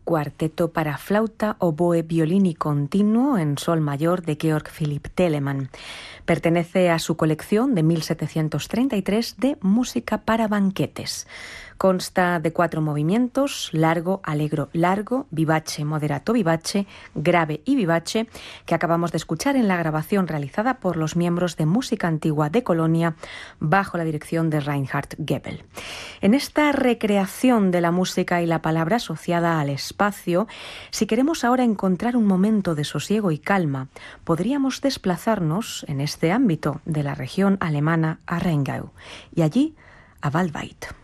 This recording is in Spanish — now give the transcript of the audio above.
Cuarteto para flauta, oboe, violín y continuo en sol mayor de Georg Philipp Telemann. Pertenece a su colección de 1733 de música para banquetes. Consta de 4 movimientos: largo, allegro, largo, vivace, moderato, vivace, grave y vivace, que acabamos de escuchar en la grabación realizada por los miembros de Música Antigua de Colonia bajo la dirección de Reinhard Goebel. En esta recreación de la música y la palabra asociada al espacio, si queremos ahora encontrar un momento de sosiego y calma, podríamos desplazarnos en este ámbito de la región alemana a Rheingau y allí a Waldweit.